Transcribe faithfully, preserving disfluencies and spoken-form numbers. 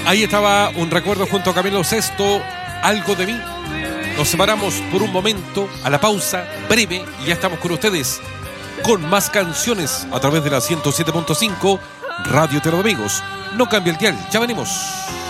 Ahí estaba un recuerdo junto a Camilo Sesto, Algo de mí. Nos separamos por un momento a la pausa breve y ya estamos con ustedes con más canciones a través de la ciento siete punto cinco Radio Te lo Amigos. No cambia el dial, ya venimos.